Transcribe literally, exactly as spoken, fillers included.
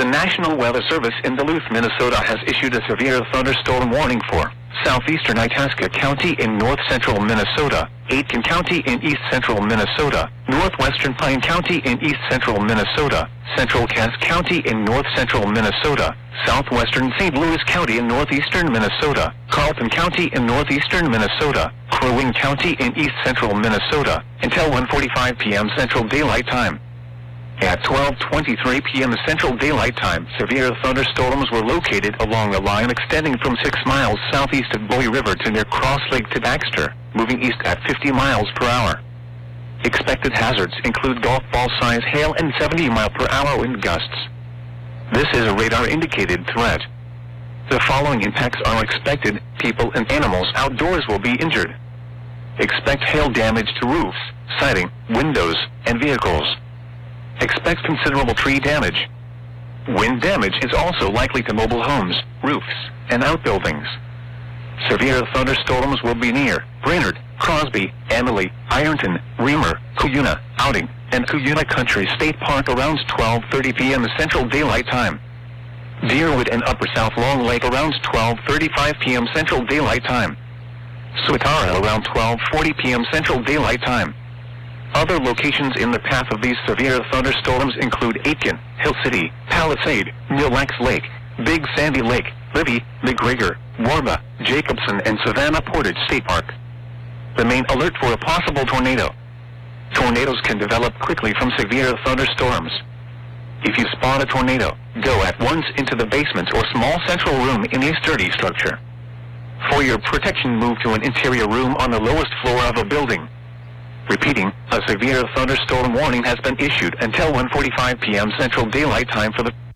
The National Weather Service in Duluth, Minnesota has issued a severe thunderstorm warning for southeastern Itasca County in north-central Minnesota, Aitkin County in east-central Minnesota, northwestern Pine County in east-central Minnesota, central Cass County in north-central Minnesota, southwestern Saint Louis County in northeastern Minnesota, Carlton County in northeastern Minnesota, Crow Wing County in east-central Minnesota, until one forty-five p m Central Daylight Time. At twelve twenty-three p m Central Daylight Time, severe thunderstorms were located along a line extending from six miles southeast of Bowie River to near Cross Lake to Baxter, moving east at fifty miles per hour. Expected hazards include golf ball-size hail and seventy mile per hour wind gusts. This is a radar-indicated threat. The following impacts are expected: people and animals outdoors will be injured. Expect hail damage to roofs, siding, windows, and vehicles. Expect considerable tree damage. Wind damage is also likely to mobile homes, roofs, and outbuildings. Severe thunderstorms will be near Brainerd, Crosby, Emily, Ironton, Reamer, Cuyuna, Outing, and Cuyuna Country State Park around twelve thirty p m Central Daylight Time. Deerwood and Upper South Long Lake around twelve thirty-five p m Central Daylight Time. Swatara around twelve forty p m Central Daylight Time. Other locations in the path of these severe thunderstorms include Aitkin, Hill City, Palisade, Mille Lacs Lake, Big Sandy Lake, Libby, McGregor, Warba, Jacobson, and Savannah Portage State Park. The main alert for a possible tornado. Tornadoes can develop quickly from severe thunderstorms. If you spot a tornado, go at once into the basement or small central room in a sturdy structure. For your protection, move to an interior room on the lowest floor of a building. Repeating, a severe thunderstorm warning has been issued until one forty-five p m Central Daylight Time for the